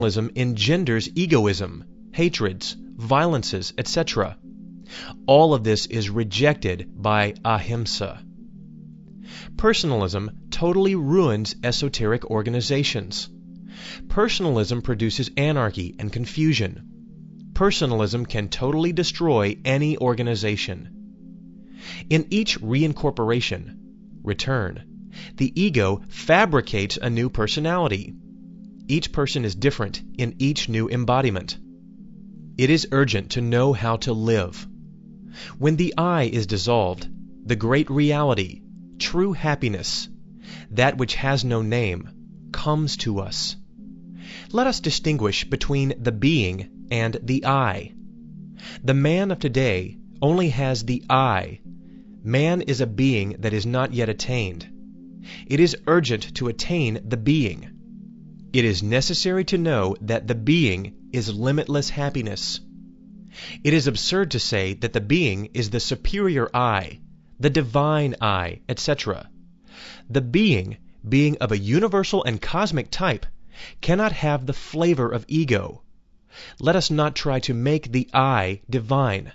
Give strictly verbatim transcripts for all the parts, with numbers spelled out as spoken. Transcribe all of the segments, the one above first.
Personalism engenders egoism, hatreds, violences, et cetera. All of this is rejected by ahimsa. Personalism totally ruins esoteric organizations. Personalism produces anarchy and confusion. Personalism can totally destroy any organization. In each reincorporation, return, the ego fabricates a new personality. Each person is different in each new embodiment. It is urgent to know how to live. When the I is dissolved, the great reality, true happiness, that which has no name, comes to us. Let us distinguish between the being and the I. The man of today only has the I. Man is a being that is not yet attained. It is urgent to attain the being. It is necessary to know that the being is limitless happiness. It is absurd to say that the being is the superior I, the divine I, et cetera. The being, being of a universal and cosmic type, cannot have the flavor of ego. Let us not try to make the I divine.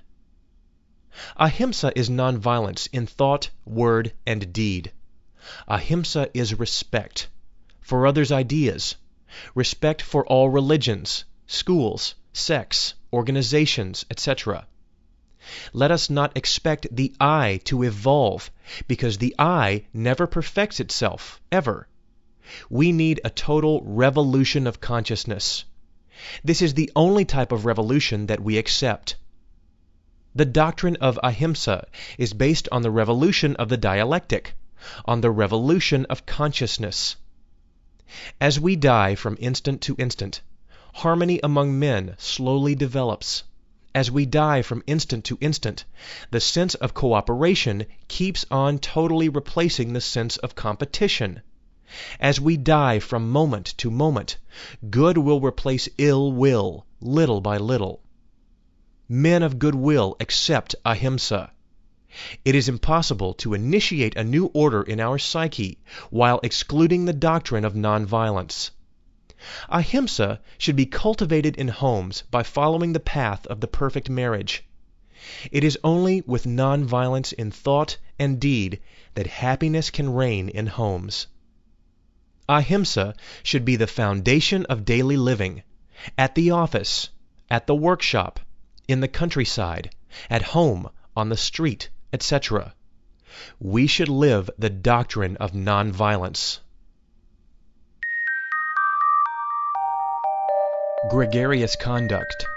Ahimsa is nonviolence in thought, word, and deed. Ahimsa is respect for others' ideas, respect for all religions, schools, sects, organizations, et cetera. Let us not expect the I to evolve, because the I never perfects itself, ever. We need a total revolution of consciousness. This is the only type of revolution that we accept. The doctrine of ahimsa is based on the revolution of the dialectic, on the revolution of consciousness. As we die from instant to instant, harmony among men slowly develops. As we die from instant to instant, the sense of cooperation keeps on totally replacing the sense of competition. As we die from moment to moment, good will replace ill will, little by little. Men of good will accept ahimsa. It is impossible to initiate a new order in our psyche while excluding the doctrine of nonviolence. Ahimsa should be cultivated in homes by following the path of the perfect marriage. It is only with nonviolence in thought and deed that happiness can reign in homes. Ahimsa should be the foundation of daily living, at the office, at the workshop, in the countryside, at home, on the street, et cetera. We should live the doctrine of nonviolence. Gregarious conduct.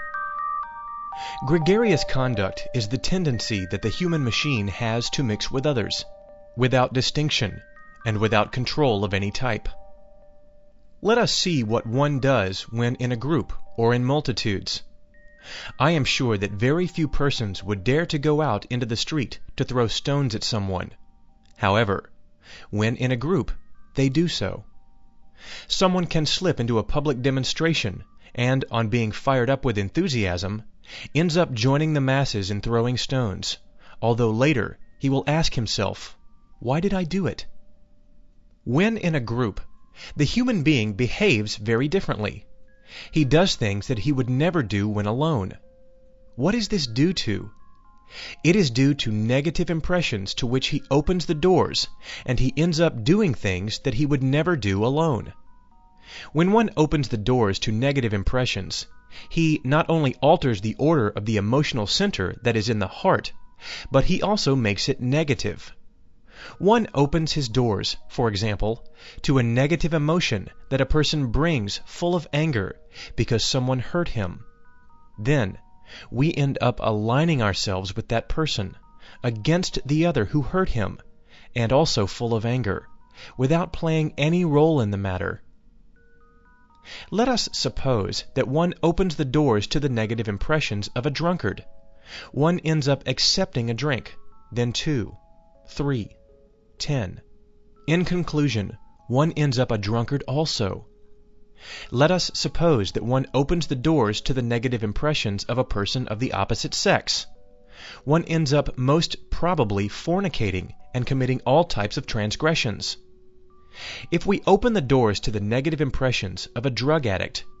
Gregarious conduct is the tendency that the human machine has to mix with others, without distinction, and without control of any type. Let us see what one does when in a group or in multitudes. I am sure that very few persons would dare to go out into the street to throw stones at someone. However, when in a group, they do so. Someone can slip into a public demonstration and, on being fired up with enthusiasm, ends up joining the masses in throwing stones, although later he will ask himself, "Why did I do it?" When in a group, the human being behaves very differently. He does things that he would never do when alone. What is this due to? It is due to negative impressions to which he opens the doors, and he ends up doing things that he would never do alone. When one opens the doors to negative impressions, he not only alters the order of the emotional center that is in the heart, but he also makes it negative. One opens his doors, for example, to a negative emotion that a person brings full of anger because someone hurt him. Then, we end up aligning ourselves with that person, against the other who hurt him, and also full of anger, without playing any role in the matter. Let us suppose that one opens the doors to the negative impressions of a drunkard. One ends up accepting a drink, then two, three, ten. In conclusion, one ends up a drunkard also. Let us suppose that one opens the doors to the negative impressions of a person of the opposite sex. One ends up most probably fornicating and committing all types of transgressions. If we open the doors to the negative impressions of a drug addict,